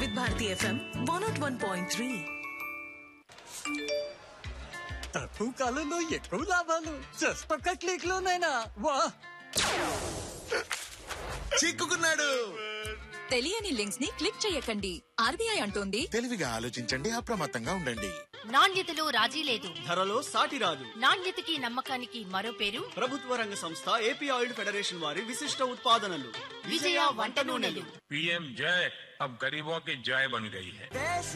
వివిధ భారతి FM 101.3. తక్కువ కాలంలో ఎక్కువ లాభాలు జస్ట్ ఒక్క క్లిక్ లోనైనా వా. చిక్కుకున్నాడు. తెలియని లింక్స్ ని క్లిక్ చేయకండి. ఆర్బీఐ అంటోంది తెలివిగా ఆలోచించండి, అప్రమత్తంగా ఉండండి. నాణ్యతలో రాజీ లేదు, ధరలో సాటి రాదు. నాణ్యతకి నమ్మకానికి మరో పేరు ప్రభుత్వ రంగ సంస్థ ఏపీ ఆయిల్ ఫెడరేషన్ వారి విశిష్ట ఉత్పాదనలు విజయ వంట నూనెలు. पीएम जय अब गरीबों की जय बन गई है. దేశ్